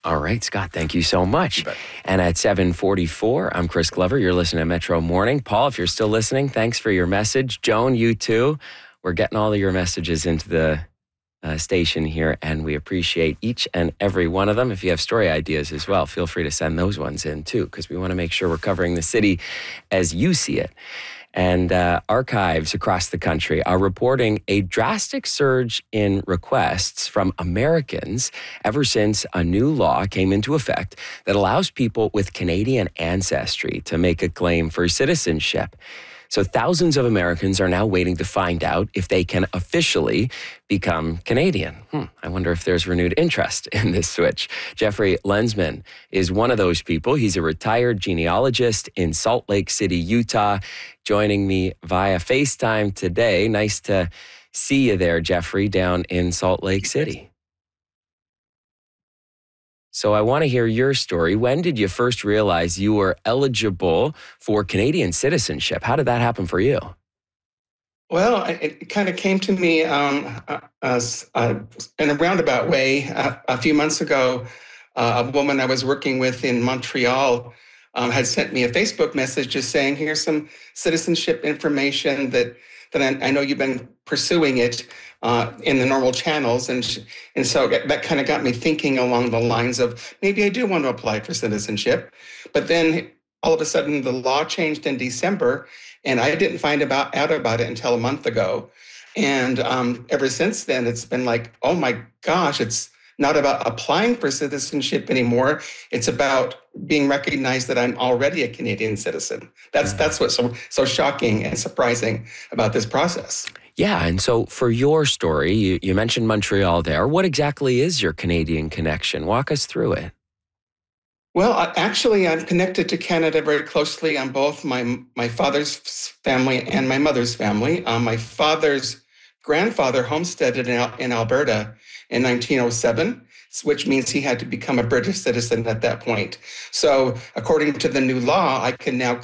All right, Scott, thank you so much. You bet. And at 7:44, I'm Chris Glover. You're listening to Metro Morning. Paul, if you're still listening, thanks for your message. Joan, you too. We're getting all of your messages into the station here, and we appreciate each and every one of them. If you have story ideas as well, feel free to send those ones in too, because we want to make sure we're covering the city as you see it. And archives across the country are reporting a drastic surge in requests from Americans ever since a new law came into effect that allows people with Canadian ancestry to make a claim for citizenship. So thousands of Americans are now waiting to find out if they can officially become Canadian. I wonder if there's renewed interest in this switch. Jeffrey Lensman is one of those people. He's a retired genealogist in Salt Lake City, Utah, joining me via FaceTime today. Nice to see you there, Jeffrey, down in Salt Lake City. So I want to hear your story. When did you first realize you were eligible for Canadian citizenship? How did that happen for you? Well, it kind of came to me as, in a roundabout way. A few months ago, a woman I was working with in Montreal had sent me a Facebook message just saying, here's some citizenship information that I know you've been pursuing it in the normal channels. And so that kind of got me thinking along the lines of maybe I do want to apply for citizenship. But then all of a sudden the law changed in December and I didn't find out about it until a month ago. And ever since then, it's been like, oh my gosh, it's not about applying for citizenship anymore. It's about being recognized that I'm already a Canadian citizen. That's what's so shocking and surprising about this process. Yeah, and so for your story, you mentioned Montreal there. What exactly is your Canadian connection? Walk us through it. Well, actually, I'm connected to Canada very closely on both my father's family and my mother's family. My father's grandfather homesteaded in Alberta in 1907, which means he had to become a British citizen at that point. So according to the new law, I can now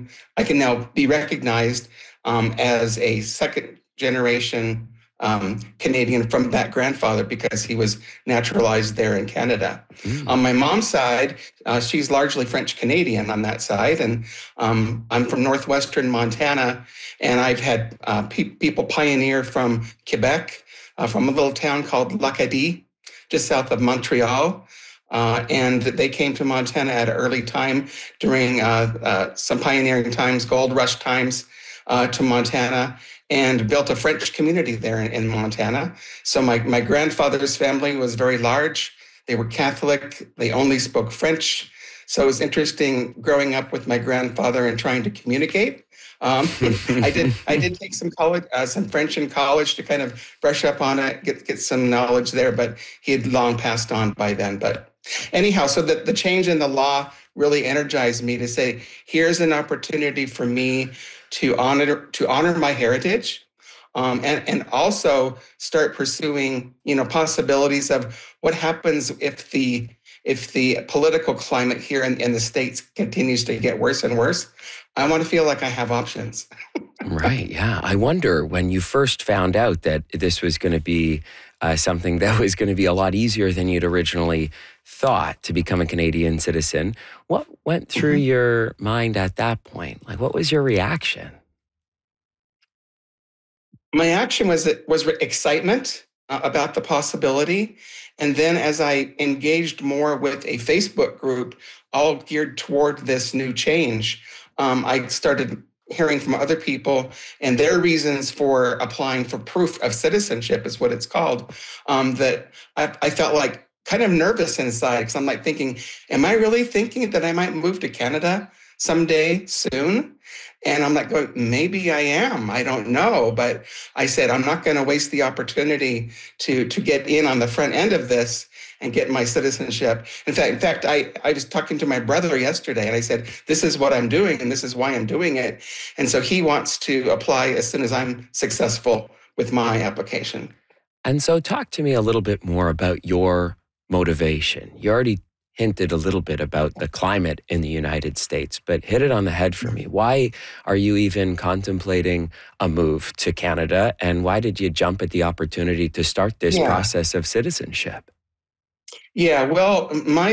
be recognized as a second generation Canadian from that grandfather because he was naturalized there in Canada. On my mom's side, she's largely French Canadian on that side, and I'm from northwestern Montana, and I've had people pioneer from Quebec, from a little town called L'Acadie, just south of Montreal. And they came to Montana at an early time during some pioneering times, gold rush times, to Montana, and built a French community there in Montana. So my grandfather's family was very large. They were Catholic. They only spoke French. So it was interesting growing up with my grandfather and trying to communicate. I did take some French in college to kind of brush up on it, get some knowledge there, but he had long passed on by then. But anyhow, so the change in the law really energized me to say, here's an opportunity for me to honor my heritage, and also start pursuing, possibilities of what happens if the political climate here in the States continues to get worse and worse. I want to feel like I have options. Right, yeah. I wonder when you first found out that this was going to be something that was going to be a lot easier than you'd originally thought to become a Canadian citizen. What went through your mind at that point? Like, what was your reaction? My action was excitement about the possibility. And then as I engaged more with a Facebook group all geared toward this new change, I started hearing from other people and their reasons for applying for proof of citizenship is what it's called, that I felt like kind of nervous inside because I'm like thinking, am I really thinking that I might move to Canada someday soon? And I'm like going, maybe I am. I don't know. But I said, I'm not going to waste the opportunity to get in on the front end of this and get my citizenship. In fact, I was talking to my brother yesterday and I said, this is what I'm doing and this is why I'm doing it. And so he wants to apply as soon as I'm successful with my application. And so talk to me a little bit more about your motivation. You already hinted a little bit about the climate in the United States, but hit it on the head for me. Why are you even contemplating a move to Canada? And why did you jump at the opportunity to start this process of citizenship? Yeah, well, my